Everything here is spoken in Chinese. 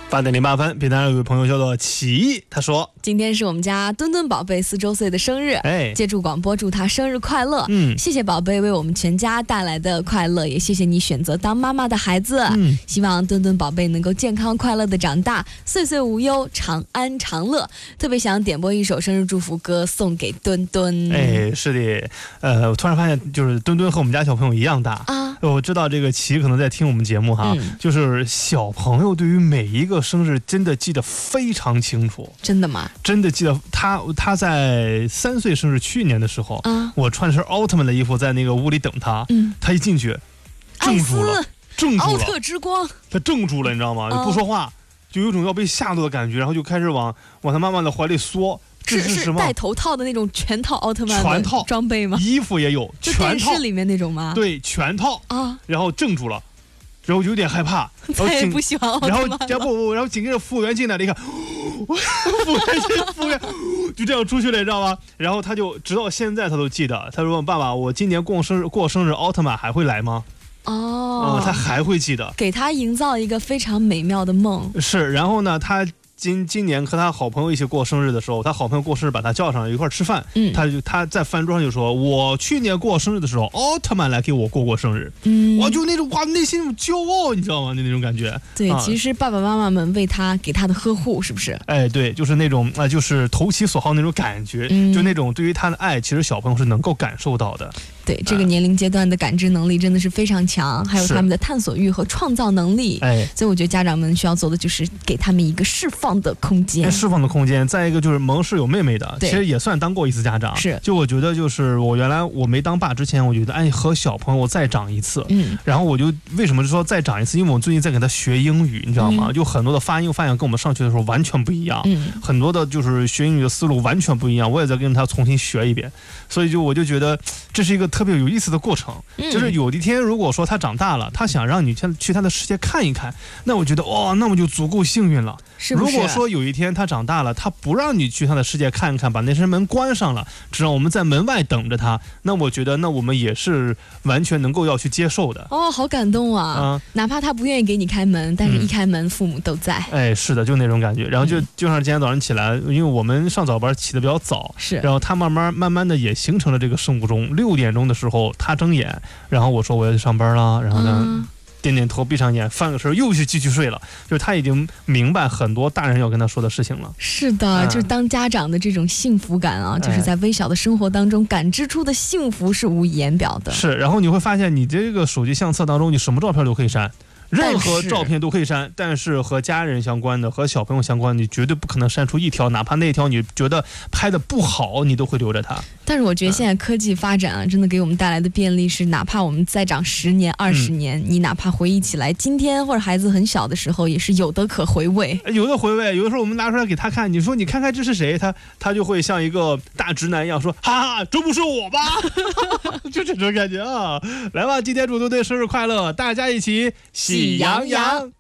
8:08，平台上有位朋友叫做奇艺，他说今天是我们家墩墩宝贝4周岁的生日，借助广播祝他生日快乐。谢谢宝贝为我们全家带来的快乐，也谢谢你选择当妈妈的孩子。希望墩墩宝贝能够健康快乐的长大，岁岁无忧，长安长乐。特别想点播一首生日祝福歌送给墩墩。 是的，我突然发现就是墩墩和我们家小朋友一样大啊。我知道这个奇艺可能在听我们节目哈，就是小朋友对于每一个生日真的记得非常清楚。 真的吗？ 真的记得他在3岁生日去年的时候，我穿身奥特曼的衣服在那个屋里等他，他一进去怔住了， 奥特之光， 他怔住了，你知道吗？不说话，就有种要被吓到的感觉，然后就开始往他妈妈的怀里缩。 是什么？戴头套的那种全套奥特曼全套装备吗？ 衣服也有， 就电视里面那种吗？ 对，全套啊，然后怔住了。然后有点害怕， 再也不喜欢奥特曼了。 然后紧跟着服务员进来了，一看，服务员就这样出去了，你知道吗？然后他就直到现在他都记得，他说：“爸爸，我今年过生日，奥特曼还会来吗？”他还会记得， 给他营造一个非常美妙的梦。 是，然后呢，他。今年和他好朋友一起过生日的时候，他好朋友过生日把他叫上一块吃饭，他在饭桌上就说：“我去年过生日的时候，奥特曼来给我过生日。”我就那种内心那种骄傲，你知道吗？那种感觉。 对，其实爸爸妈妈们为他给他的呵护，是不是？ 对，就是那种就是投其所好那种感觉，就那种对于他的爱，其实小朋友是能够感受到的。 对，这个年龄阶段的感知能力真的是非常强，还有他们的探索欲和创造能力。所以我觉得家长们需要做的就是给他们一个释放的空间。 再一个就是萌是有妹妹的，其实也算当过一次家长。就我觉得就是我原来我没当爸之前，我觉得和小朋友再长一次。然后我就为什么说再长一次？因为我最近在给他学英语，你知道吗？就很多的发音跟我们上学的时候完全不一样。很多的就是学英语的思路完全不一样，我也在跟他重新学一遍。所以我就觉得这是一个特别有意思的过程。就是有一天如果说他长大了，他想让你去他的世界看一看，那我觉得那么就足够幸运了。 是不是？ 如果说有一天他长大了，他不让你去他的世界看看，把那扇门关上了，只让我们在门外等着他，那我觉得那我们也是完全能够要去接受的。 好感动啊！哪怕他不愿意给你开门，但是一开门父母都在。 是的，就那种感觉。然后就像今天早上起来，因为我们上早班起得比较早，然后他慢慢的也形成了这个生物钟。6点钟的时候他睁眼，然后我说我要去上班了，然后呢点点头，闭上眼，翻个身，又是继续睡了。就是他已经明白很多大人要跟他说的事情了。 是的，就是当家长的这种幸福感啊，就是在微小的生活当中感知出的幸福是无以言表的。 是，然后你会发现，你这个手机相册当中，你什么照片都可以删。任何照片都可以删，但是和家人相关的、和小朋友相关的，你绝对不可能删出一条，哪怕那条你觉得拍的不好，你都会留着它。 但是我觉得现在科技发展啊，真的给我们带来的便利是，哪怕我们再长10年、20年，你哪怕回忆起来，今天或者孩子很小的时候，也是有的可回味。 有的回味，有的时候我们拿出来给他看，你说你看看这是谁，他就会像一个大直男一样说：“哈哈，这不是我吧？”就这种感觉啊！来吧，今天祝墩墩生日快乐，大家一起喜洋洋。